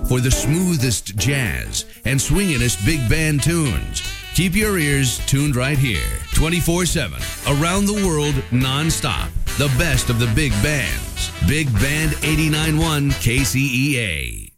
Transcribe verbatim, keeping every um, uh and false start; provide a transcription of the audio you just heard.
for the smoothest jazz and swinginest big band tunes. Keep your ears tuned right here, twenty-four seven, around the world, nonstop. The best of the big bands. Big Band eighty-nine point one K C E A.